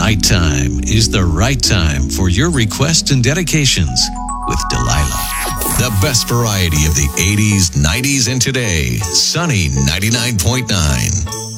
Nighttime is the right time for your requests and dedications with Delilah. The best variety of the 80s, 90s, and today. Sunny 99.9.